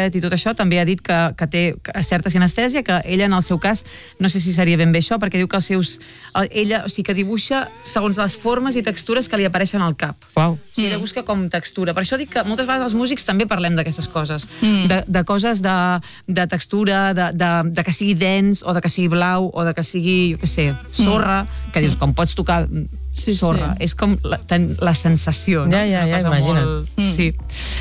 dret i tot això, també ha dit que té certa sinestèsia, que ella en el seu cas, no sé si seria ben bé això, perquè diu que ella, o sigui, que dibuixa segons les formes i textures que li apareixen al cap. Uau. O sigui, ella busca com textura. Per això dic que moltes vegades els músics també parlem d'aquestes coses, de coses de textura, de que sigui dens, o de que sigui blau, o de que sigui, jo què sé, sorra, que dius, com pots tocar sorra? És com la sensació, no? Ja, imagina't. Sí.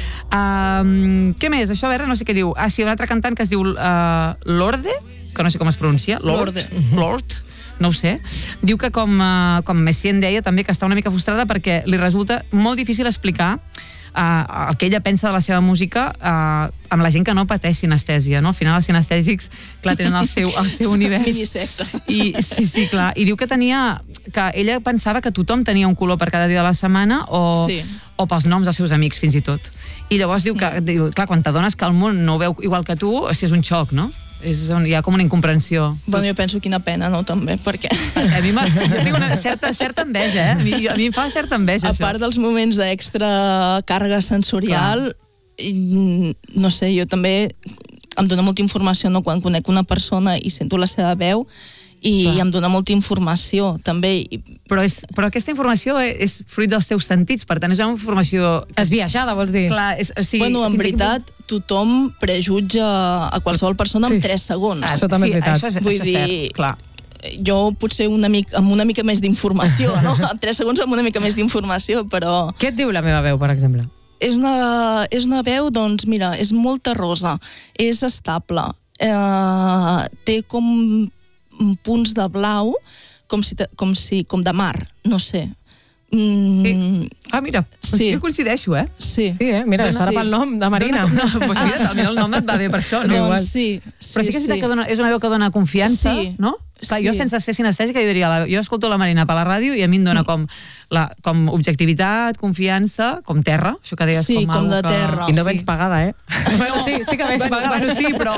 Què més? Això, a veure, no sé què diu. Sí, un altre cantant que es diu Lorde, que no sé com es pronuncia. Lord, no ho sé. Diu que com Messiaen deia també, que està una mica frustrada perquè li resulta molt difícil explicar el que ella pensa de la seva música amb la gent que no pateix sinestèsia, no? Al final els sinestèsics, clar, tenen el seu univers. Minisecta. Sí, clar. I diu que ella pensava que tothom tenia un color per cada dia de la setmana o pels noms dels seus amics, fins i tot. I llavors diu que, clar, quan t'adones que el món no ho veu igual que tu, és un xoc, no? Hi ha com una incomprensió. Bueno, jo penso quina pena, no, també, perquè... A mi tinc una certa enveja, A mi em fa certa enveja, això. A part dels moments d'extra càrrega sensorial, no sé, jo també em dona molta informació, no?, quan conec una persona i sento la seva veu, i em dona molta informació, també. Però aquesta informació és fruit dels teus sentits, per tant, és una informació... Esbiaixada, vols dir? Clar, bueno, en veritat, tothom prejutja a qualsevol persona en 3 segons. Això també és veritat. Això és cert, clar. Jo potser amb una mica més d'informació, no? En 3 segons amb una mica més d'informació, però... Què et diu la meva veu, per exemple? És una veu, doncs, mira, és molt terrosa, és estable, té com punts de blau, com de mar, no sé. Mira, sí, coincideixo, eh? Sí, mira, serà pel nom de Marina. Pues mira, el nom et va bé per això, no? Doncs sí. Però sí que és una veu que dona confiança, no? Jo sense ser sinestèsica, jo escolto la Marina per la ràdio i a mi em dona com objectivitat, confiança, com terra, això que deies, com algo de terra. I no vens pagada, eh? Bueno, sí que vens pagada. Bueno, sí, però...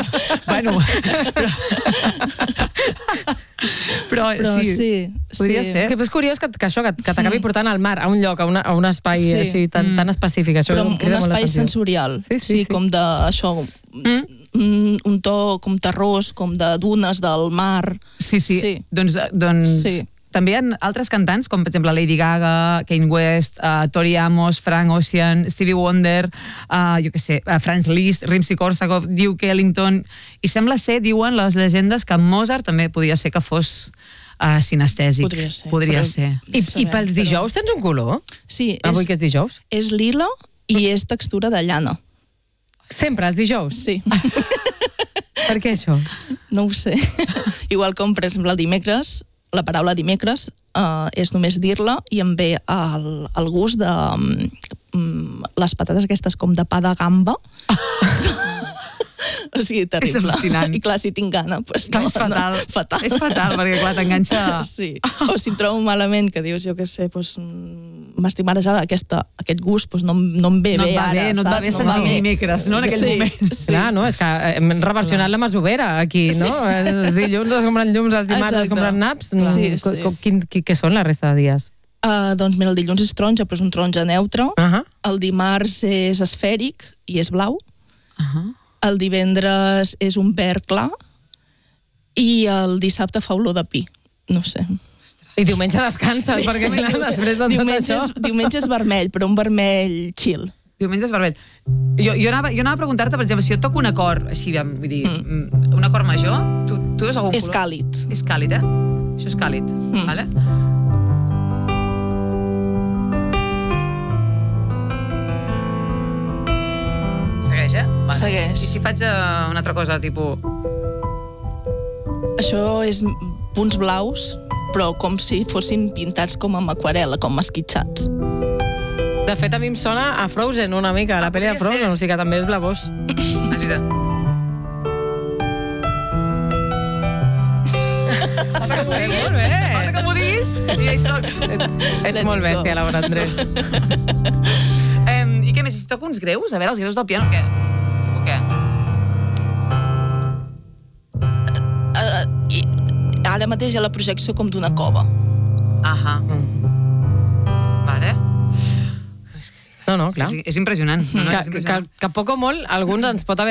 Però sí, podria ser. És curiós que això, que t'acabi portant al mar, a un lloc, a un espai així tan específic. Però un espai sensorial. Sí, com d'això... un to com terrós, com de dunes del mar. Sí. Doncs també hi ha altres cantants, com per exemple Lady Gaga, Kanye West, Tori Amos, Frank Ocean, Stevie Wonder, jo què sé, Franz Liszt, Rimsky-Korsakov, Duke Ellington, i sembla ser, diuen les llegendes, que Mozart també podia ser que fos sinestèsic. Podria ser. I pels dijous tens un color? Sí. Avui que és dijous? És lila i és textura de llana. Sempre, els dijous? Sí. Per què això? No ho sé. Igual com, per exemple, el dimecres, la paraula dimecres és només dir-la i em ve el gust de les patates aquestes com de pa de gamba. O sigui, terrible. És al·lucinant. I clar, si tinc gana, doncs no. És fatal. És fatal, perquè clar, t'enganxa... Sí. O si em trobo malament, que dius, jo què sé, doncs m'estic marejada, aquest gust no em ve bé ara, saps? No et va bé sentir dimecres, no, en aquell moment. Clar, no? És que hem reversionat la masovera aquí, no? Els dilluns es compren llums, els dimarts es compren naps. Què són la resta de dies? Doncs mira, el dilluns és taronja, però és un taronja neutre. El dimarts és esfèric i és blau. El divendres és un verd clar i el dissabte fa olor de pi. No sé. I diumenge descanses, perquè clar, després de tot això... Diumenge és vermell, però un vermell chill. Diumenge és vermell. Jo anava a preguntar-te, per exemple, si jo toco un acord, així, vull dir, un acord major, tu veus algun color? És càlid. És càlid, eh? Això és càlid, vale? Segueix, eh? Segueix. I si faig una altra cosa, tipus... Això és punts blaus, però com si fossin pintats com amb aquarel·la, com esquitxats. De fet, a mi em sona a Frozen una mica, a la pel·li de Frozen, o sigui que també és blavós. És veritat. Molt bé. Falta que m'ho diguis i ja hi soc. Ets molt bèstia, Laura Andrés. I què més? Si toco uns greus? A veure, els greus del piano, què? Tipo què? Ara mateix hi ha la projecció com d'una cova. Ahà. Vale. No, clar. És impressionant. Que poc o molt alguns ens pot haver